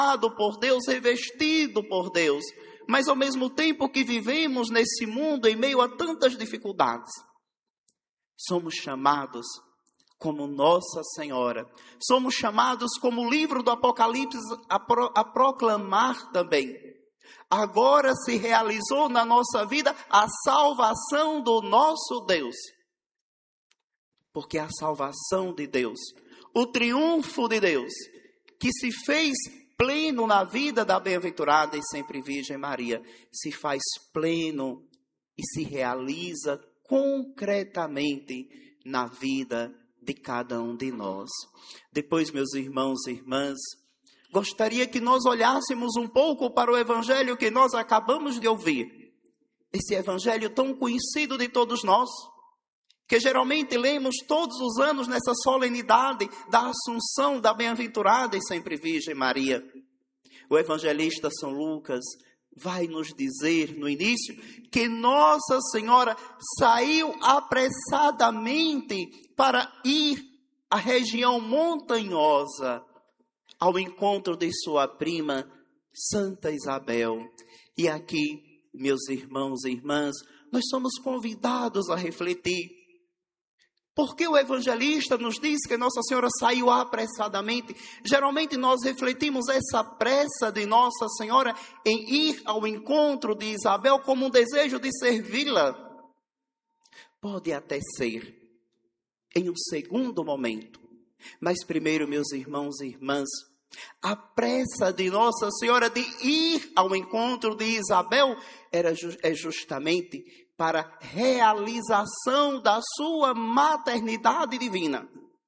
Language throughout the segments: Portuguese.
por Deus, revestido por Deus, mas ao mesmo tempo que vivemos nesse mundo em meio a tantas dificuldades, somos chamados como Nossa Senhora, somos chamados como o livro do Apocalipse a proclamar também. Agora se realizou na nossa vida a salvação do nosso Deus. Porque a salvação de Deus, o triunfo de Deus, que se fez pleno na vida da bem-aventurada e sempre Virgem Maria, se faz pleno e se realiza concretamente na vida de cada um de nós. Depois, meus irmãos e irmãs, gostaria que nós olhássemos um pouco para o evangelho que nós acabamos de ouvir. Esse evangelho tão conhecido de todos nós, que geralmente lemos todos os anos nessa solenidade da Assunção da bem-aventurada e sempre Virgem Maria. O evangelista São Lucas vai nos dizer no início que Nossa Senhora saiu apressadamente para ir à região montanhosa, ao encontro de sua prima, Santa Isabel. E aqui, meus irmãos e irmãs, nós somos convidados a refletir. Porque o evangelista nos diz que Nossa Senhora saiu apressadamente? Geralmente nós refletimos essa pressa de Nossa Senhora em ir ao encontro de Isabel como um desejo de servi-la. Pode até ser em um segundo momento. Mas primeiro, meus irmãos e irmãs, a pressa de Nossa Senhora de ir ao encontro de Isabel é justamente para a realização da sua maternidade divina.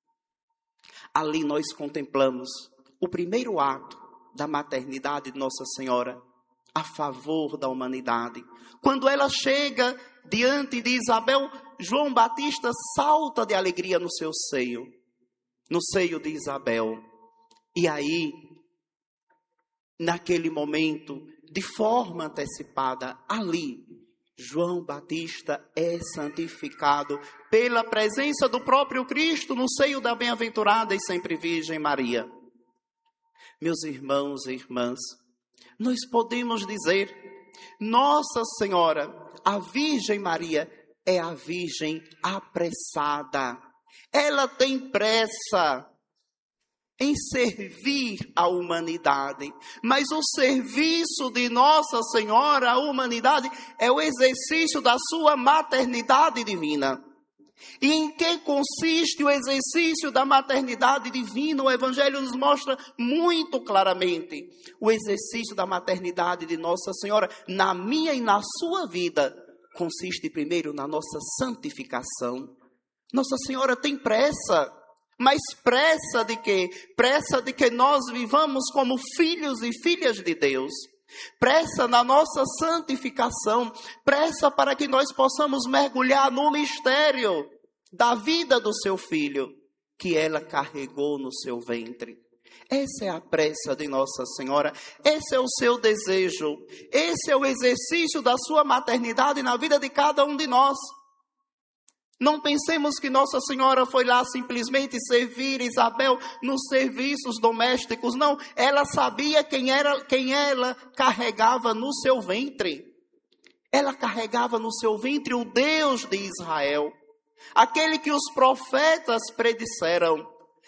Ali nós contemplamos o primeiro ato da maternidade de Nossa Senhora a favor da humanidade. Quando ela chega diante de Isabel, João Batista salta de alegria no seio de Isabel. E aí, naquele momento, de forma antecipada, ali, João Batista é santificado pela presença do próprio Cristo no seio da bem-aventurada e sempre Virgem Maria. Meus irmãos e irmãs, nós podemos dizer, Nossa Senhora, a Virgem Maria, é a Virgem apressada. Ela tem pressa em servir a humanidade. Mas o serviço de Nossa Senhora à humanidade é o exercício da sua maternidade divina. E em que consiste o exercício da maternidade divina? O Evangelho nos mostra muito claramente. O exercício da maternidade de Nossa Senhora na minha e na sua vida consiste primeiro na nossa santificação. Nossa Senhora tem pressa. Mas pressa de quê? Pressa de que nós vivamos como filhos e filhas de Deus. Pressa na nossa santificação. Pressa para que nós possamos mergulhar no mistério da vida do seu filho, que ela carregou no seu ventre. Essa é a pressa de Nossa Senhora. Esse é o seu desejo. Esse é o exercício da sua maternidade na vida de cada um de nós. Não pensemos que Nossa Senhora foi lá simplesmente servir Isabel nos serviços domésticos. Não, ela sabia quem ela carregava no seu ventre. Ela carregava no seu ventre o Deus de Israel. Aquele que os profetas predisseram.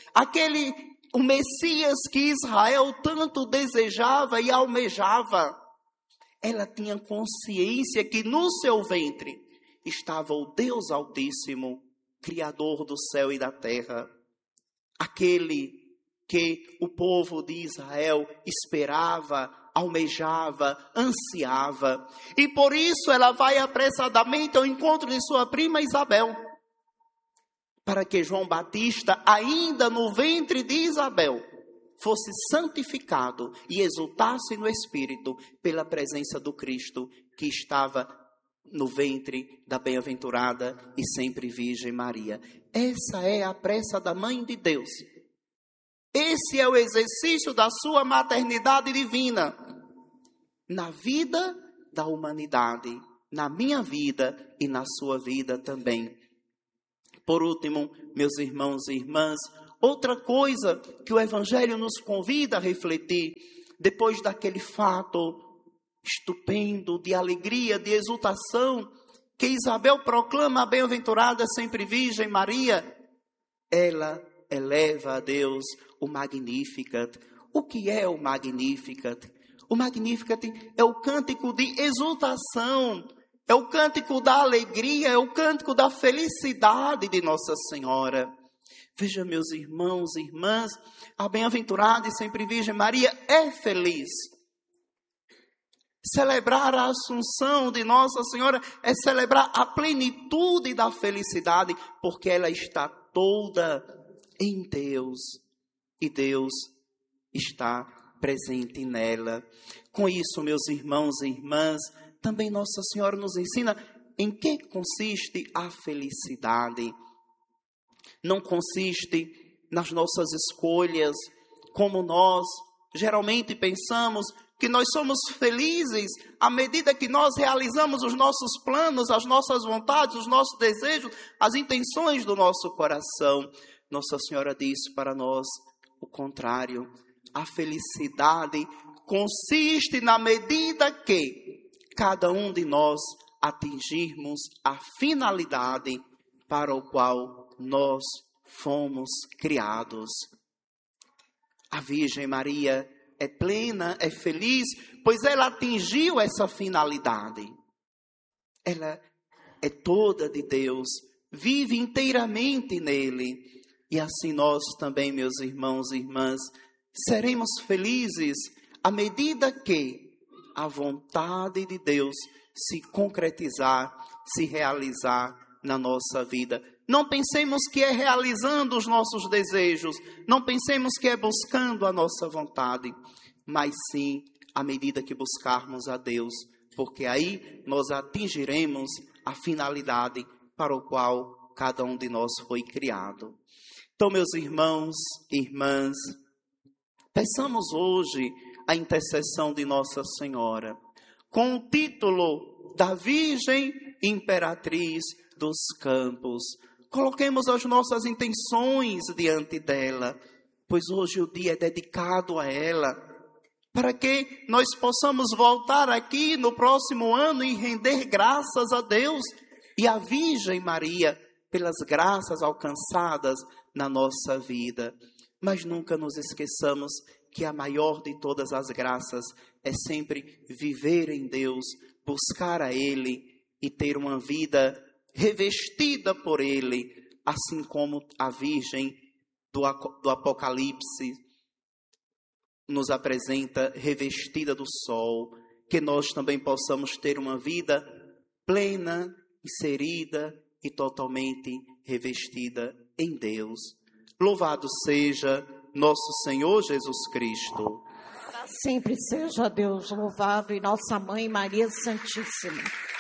O Messias que Israel tanto desejava e almejava. Ela tinha consciência que no seu ventre estava o Deus Altíssimo, Criador do céu e da terra. Aquele que o povo de Israel esperava, almejava, ansiava. E por isso ela vai apressadamente ao encontro de sua prima Isabel. Para que João Batista, ainda no ventre de Isabel, fosse santificado e exultasse no Espírito pela presença do Cristo que estava no ventre da bem-aventurada e sempre Virgem Maria. Essa é a pressa da Mãe de Deus. Esse é o exercício da sua maternidade divina na vida da humanidade, na minha vida e na sua vida também. Por último, meus irmãos e irmãs, outra coisa que o Evangelho nos convida a refletir, depois daquele fato estupendo, de alegria, de exultação, que Isabel proclama a bem-aventurada sempre Virgem Maria, ela eleva a Deus o Magnificat. O que é o Magnificat? O Magnificat é o cântico de exultação, é o cântico da alegria, é o cântico da felicidade de Nossa Senhora. Veja, meus irmãos e irmãs, a bem-aventurada e sempre Virgem Maria é feliz. Celebrar a Assunção de Nossa Senhora é celebrar a plenitude da felicidade, porque ela está toda em Deus e Deus está presente nela. Com isso, meus irmãos e irmãs, também Nossa Senhora nos ensina em que consiste a felicidade. Não consiste nas nossas escolhas, como nós geralmente pensamos que nós somos felizes à medida que nós realizamos os nossos planos, as nossas vontades, os nossos desejos, as intenções do nosso coração. Nossa Senhora diz para nós o contrário. A felicidade consiste na medida que cada um de nós atingirmos a finalidade para o qual nós fomos criados. A Virgem Maria é plena, é feliz, pois ela atingiu essa finalidade. Ela é toda de Deus, vive inteiramente nele. E assim nós também, meus irmãos e irmãs, seremos felizes à medida que a vontade de Deus se concretizar, se realizar na nossa vida. Não pensemos que é realizando os nossos desejos, não pensemos que é buscando a nossa vontade, mas sim à medida que buscarmos a Deus, porque aí nós atingiremos a finalidade para o qual cada um de nós foi criado. Então, meus irmãos e irmãs, peçamos hoje a intercessão de Nossa Senhora, com o título da Virgem Imperatriz dos Campos. Coloquemos as nossas intenções diante dela, pois hoje o dia é dedicado a ela, para que nós possamos voltar aqui no próximo ano e render graças a Deus e à Virgem Maria pelas graças alcançadas na nossa vida. Mas nunca nos esqueçamos que a maior de todas as graças é sempre viver em Deus, buscar a Ele e ter uma vida revestida por Ele, assim como a Virgem do Apocalipse nos apresenta revestida do sol, que nós também possamos ter uma vida plena, inserida e totalmente revestida em Deus. Louvado seja nosso Senhor Jesus Cristo. Sempre seja Deus louvado e nossa Mãe Maria Santíssima.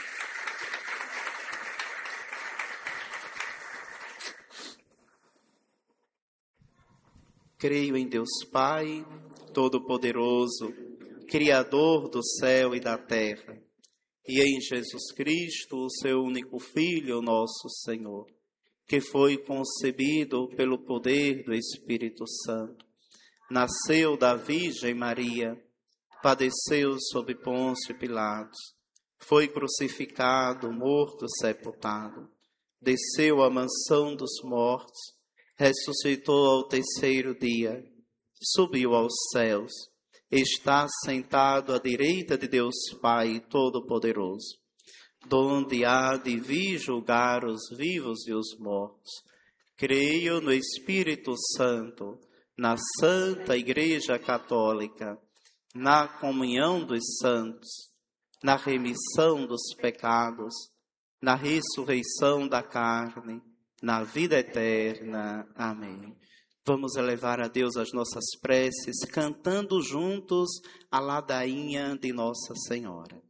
Creio em Deus Pai, Todo-Poderoso, Criador do céu e da terra, e em Jesus Cristo, o seu único Filho, nosso Senhor, que foi concebido pelo poder do Espírito Santo, nasceu da Virgem Maria, padeceu sob Pôncio Pilatos, foi crucificado, morto, sepultado, desceu à mansão dos mortos, ressuscitou ao terceiro dia, subiu aos céus, está sentado à direita de Deus Pai Todo-Poderoso, donde há de vir julgar os vivos e os mortos. Creio no Espírito Santo, na Santa Igreja Católica, na comunhão dos santos, na remissão dos pecados, na ressurreição da carne, na vida eterna. Amém. Vamos elevar a Deus as nossas preces, cantando juntos a ladainha de Nossa Senhora.